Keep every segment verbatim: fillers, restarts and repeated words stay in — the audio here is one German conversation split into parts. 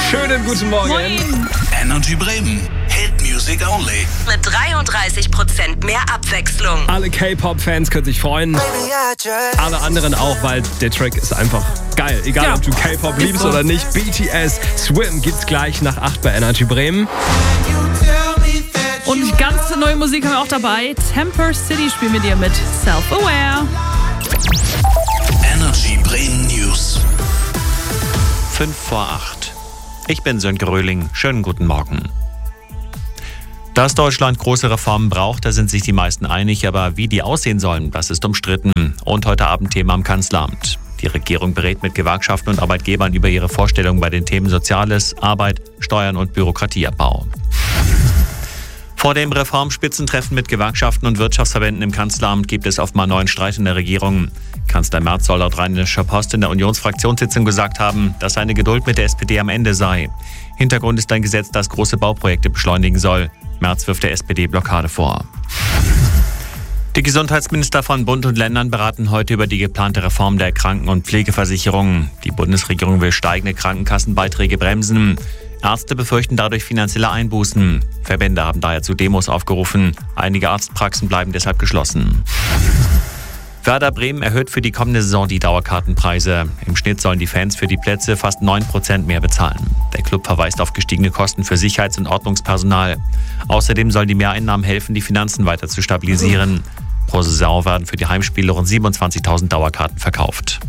Schönen guten Morgen. Moin. Energy Bremen. Hit Music Only. Mit dreiunddreißig Prozent mehr Abwechslung. Alle K-Pop-Fans können sich freuen. Alle anderen auch, weil der Track ist einfach geil. Egal, Ja. ob du K-Pop liebst so. oder nicht. B T S, Swim gibt's gleich nach acht bei Energy Bremen. Und ganz neue Musik haben wir auch dabei. Temper City spielen wir dir mit Self-Aware. Energy Bremen News. fünf vor acht. Ich bin Sönke Röhling. Schönen guten Morgen. Dass Deutschland große Reformen braucht, da sind sich die meisten einig. Aber wie die aussehen sollen, das ist umstritten. Und heute Abend Thema am Kanzleramt. Die Regierung berät mit Gewerkschaften und Arbeitgebern über ihre Vorstellungen bei den Themen Soziales, Arbeit, Steuern und Bürokratieabbau. Vor dem Reformspitzentreffen mit Gewerkschaften und Wirtschaftsverbänden im Kanzleramt gibt es offenbar neuen Streit in der Regierung. Kanzler Merz soll laut Rheinischer Post in der Unionsfraktionssitzung gesagt haben, dass seine Geduld mit der S P D am Ende sei. Hintergrund ist ein Gesetz, das große Bauprojekte beschleunigen soll. Merz wirft der S P D Blockade vor. Die Gesundheitsminister von Bund und Ländern beraten heute über die geplante Reform der Kranken- und Pflegeversicherung. Die Bundesregierung will steigende Krankenkassenbeiträge bremsen. Ärzte befürchten dadurch finanzielle Einbußen. Verbände haben daher zu Demos aufgerufen. Einige Arztpraxen bleiben deshalb geschlossen. Werder Bremen erhöht für die kommende Saison die Dauerkartenpreise. Im Schnitt sollen die Fans für die Plätze fast neun Prozent mehr bezahlen. Der Club verweist auf gestiegene Kosten für Sicherheits- und Ordnungspersonal. Außerdem sollen die Mehreinnahmen helfen, die Finanzen weiter zu stabilisieren. Pro Saison werden für die Heimspiele rund siebenundzwanzigtausend Dauerkarten verkauft.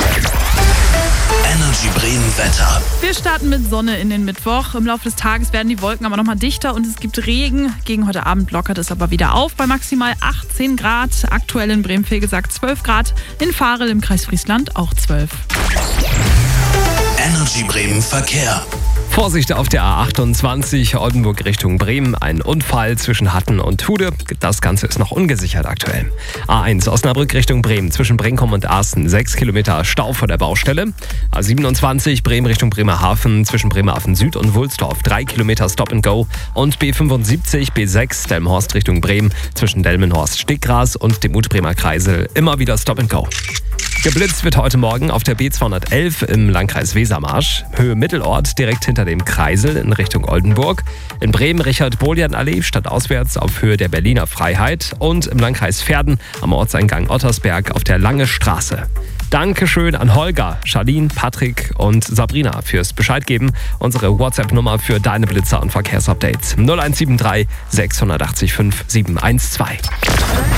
Energy Bremen Wetter. Wir starten mit Sonne in den Mittwoch. Im Laufe des Tages werden die Wolken aber nochmal dichter und es gibt Regen. Gegen heute Abend lockert es aber wieder auf bei maximal achtzehn Grad. Aktuell in Bremen gesagt zwölf Grad. In Varel im Kreis Friesland auch zwölf. Energy Bremen Verkehr. Vorsicht auf der A achtundzwanzig Oldenburg Richtung Bremen. Ein Unfall zwischen Hatten und Tude. Das Ganze ist noch ungesichert aktuell. A eins Osnabrück Richtung Bremen. Zwischen Brinkum und Arsten sechs Kilometer Stau vor der Baustelle. A siebenundzwanzig Bremen Richtung Bremerhaven. Zwischen Bremerhaven Süd und Wulsdorf drei Kilometer Stop and Go. Und B fünfundsiebzig B sechs Delmenhorst Richtung Bremen. Zwischen Delmenhorst Stickgras und dem Utbremer Kreisel immer wieder Stop and Go. Geblitzt wird heute Morgen auf der B zweihundertelf im Landkreis Wesermarsch. Höhe Mittelort direkt hinter dem Kreisel in Richtung Oldenburg. In Bremen Richard-Bolian-Allee stadtauswärts auf Höhe der Berliner Freiheit. Und im Landkreis Verden am Ortseingang Ottersberg auf der Lange Straße. Dankeschön an Holger, Charlene, Patrick und Sabrina fürs Bescheid geben. Unsere WhatsApp-Nummer für deine Blitzer und Verkehrsupdates null eins sieben drei sechs acht fünf sieben eins zwei.